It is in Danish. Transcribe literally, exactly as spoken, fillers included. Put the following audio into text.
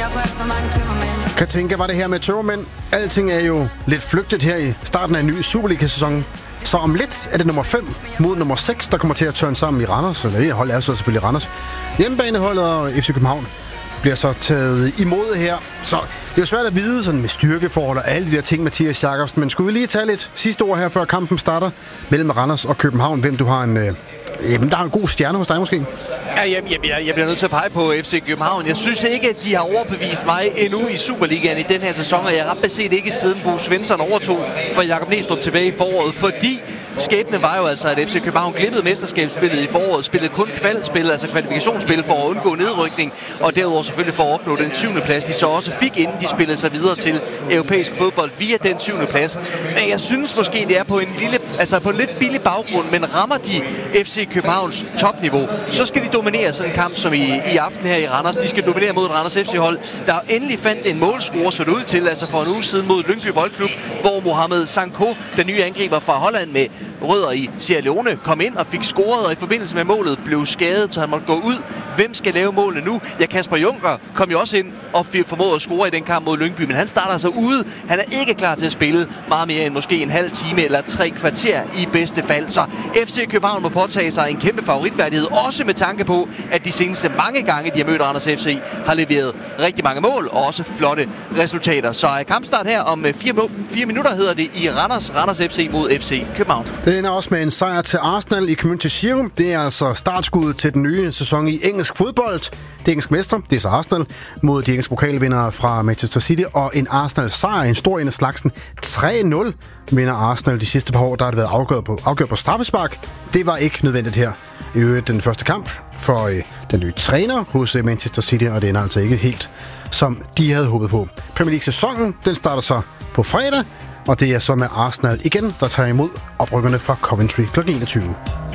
Kan tænke, var det her med tømmermænd. Alting er jo lidt flygtigt her i starten af en ny Superliga-sæson. Så om lidt er det nummer fem mod nummer seks, der kommer til at tørne sammen i Randers. Eller det hold er så selvfølgelig Randers. Hjemmebaneholdet og F C København bliver så taget imod her. Så det er jo svært at vide sådan med styrkeforhold og alle de der ting, Mathias Jakobsen. Men skulle vi lige tage lidt sidste ord her, før kampen starter mellem Randers og København? Hvem du har en... Øh, jamen, der er en god stjerne hos dig måske? Ja, jeg, jeg, jeg bliver nødt til at pege på F C København. Jeg synes ikke, at de har overbevist mig endnu i Superligaen i den her sæson, og jeg har ret beset ikke siden Bo Svensson overtog for Jakob Næstrup tilbage i foråret, fordi skæbnen var jo altså, at F C København glippede mesterskabsspillet i foråret, spillede kun kvalspil, altså kvalifikationsspil for at undgå nedrykning, og derudover selvfølgelig for at opnå den syvende plads, de så også fik, inden de spillede sig videre til europæisk fodbold via den syvende plads. Men jeg synes måske, det er på en lille, altså på en lidt billig baggrund, men rammer de F C Københavns topniveau, så skal de dominere sådan en kamp som i, i aften her i Randers. De skal dominere mod et Randers F C-hold, der endelig fandt en målscore, så det ud til, altså for en uge siden mod Lyngby Boldklub, hvor Mohamed Sanko, den nye angriber fra Holland med rødder i Sierra Leone, kom ind og fik scoret, og i forbindelse med målet blev skadet, så han måtte gå ud. Hvem skal lave målene nu? Ja, Kasper Junker kom jo også ind og fik formået at score i den kamp mod Lyngby, men han starter altså ude. Han er ikke klar til at spille meget mere end måske en halv time eller tre kvarter i bedste fald. Så F C København må påtage sig en kæmpe favoritværdighed, også med tanke på, at de seneste mange gange, de har mødt Randers F C, har leveret rigtig mange mål og også flotte resultater. Så kampstart her om fire, fire minutter hedder det i Randers. Randers F C mod F C København. Det ender også med en sejr til Arsenal i Community Shield. Det er altså startskuddet til den nye sæson i engelsk fodbold. Det engelske mester, det er så Arsenal, mod de engelske pokalvindere fra Manchester City. Og en Arsenal-sejr, en stor en af slagsen. tre nul vinder Arsenal de sidste par år. Der har det været afgjort på, afgjort på straffespark. Det var ikke nødvendigt her. I øvrigt den første kamp for øh, den nye træner hos øh, Manchester City, og det ender altså ikke helt, som de havde håbet på. Premier League-sæsonen, den starter så på fredag, og det er så med Arsenal igen, der tager imod oprykkerne fra Coventry klokken enogtyve.